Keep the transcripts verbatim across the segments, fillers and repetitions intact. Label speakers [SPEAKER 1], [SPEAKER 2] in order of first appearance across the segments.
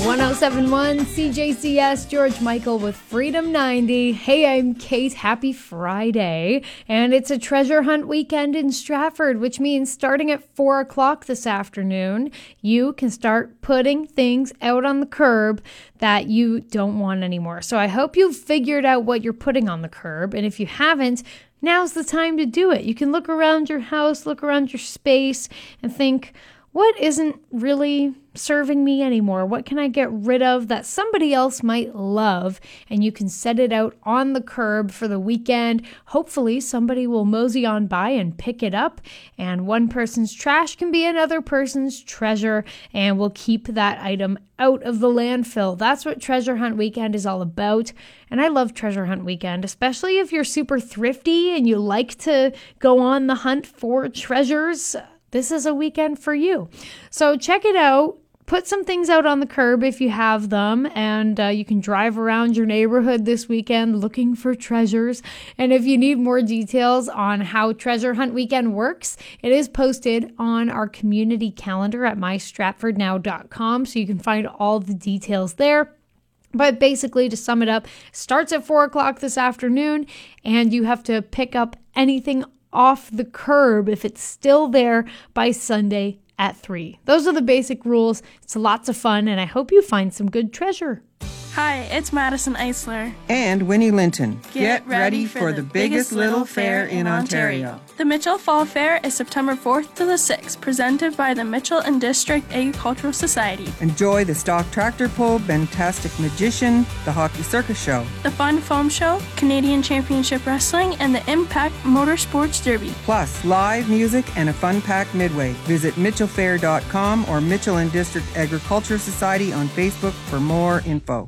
[SPEAKER 1] one oh seven point one C J C S, George Michael with Freedom ninety. Hey, I'm Kate. Happy Friday. And it's a treasure hunt weekend in Stratford, which means starting at four o'clock this afternoon, you can start putting things out on the curb that you don't want anymore. So I hope you've figured out what you're putting on the curb. And if you haven't, now's the time to do it. You can look around your house, look around your space, and think, what isn't really serving me anymore? What can I get rid of that somebody else might love? And you can set it out on the curb for the weekend. Hopefully somebody will mosey on by and pick it up. And one person's trash can be another person's treasure. And we'll keep that item out of the landfill. That's what Treasure Hunt Weekend is all about. And I love Treasure Hunt Weekend, especially if you're super thrifty and you like to go on the hunt for treasures. This is a weekend for you. So check it out. Put some things out on the curb if you have them, and uh, you can drive around your neighborhood this weekend looking for treasures. And if you need more details on how Treasure Hunt Weekend works, it is posted on our community calendar at my stratford now dot com, so you can find all the details there. But basically, to sum it up, starts at four o'clock this afternoon, and you have to pick up anything off the curb if it's still there by Sunday at three. Those are the basic rules. It's lots of fun, and I hope you find some good treasure.
[SPEAKER 2] Hi, it's Madison Eisler.
[SPEAKER 3] And Winnie Linton.
[SPEAKER 2] Get, Get ready, ready for, for the, the biggest little fair in Ontario. Ontario. The Mitchell Fall Fair is September fourth to the sixth, presented by the Mitchell and District Agricultural Society.
[SPEAKER 3] Enjoy the stock tractor pull, Bentastic Magician, the Hockey Circus Show,
[SPEAKER 2] the Fun Foam Show, Canadian Championship Wrestling, and the Impact Motorsports Derby.
[SPEAKER 3] Plus, live music and a fun-packed midway. Visit mitchell fair dot com or Mitchell and District Agricultural Society on Facebook for more info.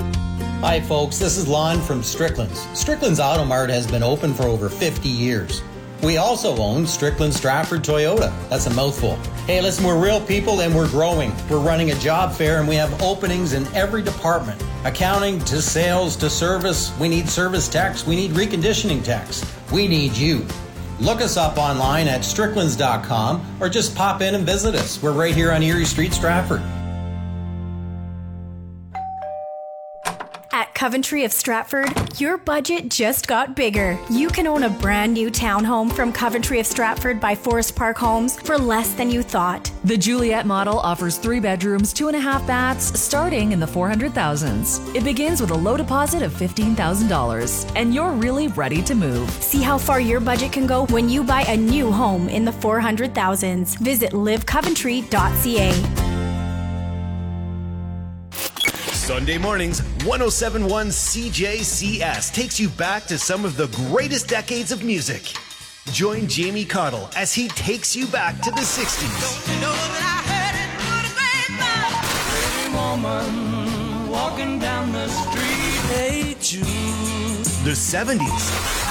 [SPEAKER 4] Hi folks, this is Lon from Strickland's. Strickland's Auto Mart has been open for over fifty years. We also own Strickland Stratford Toyota. That's a mouthful. Hey, listen, we're real people and we're growing. We're running a job fair and we have openings in every department. Accounting to sales to service. We need service techs. We need reconditioning techs. We need you. Look us up online at stricklands dot com or just pop in and visit us. We're right here on Erie Street, Stratford.
[SPEAKER 5] At Coventry of Stratford, your budget just got bigger. You can own a brand new townhome from Coventry of Stratford by Forest Park Homes for less than you thought.
[SPEAKER 6] The Juliet model offers three bedrooms, two and a half baths, starting in the four hundred thousands. It begins with a low deposit of fifteen thousand dollars, and you're really ready to move.
[SPEAKER 5] See how far your budget can go when you buy a new home in the four hundred thousands. Visit live coventry dot c a.
[SPEAKER 7] Sunday mornings, one oh seven point one C J C S takes you back to some of the greatest decades of music. Join Jamie Cottle as he takes you back to the sixties. Don't you know that I heard it through the grapevine? Pretty woman walking down the street. Hey Jude. The seventies.